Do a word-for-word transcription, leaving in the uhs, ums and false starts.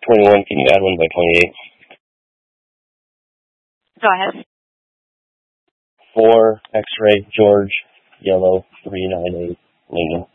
twenty-one, can you add one by twenty-eight? Go ahead. four, X-ray, George, Yellow, three nine eight, Lincoln.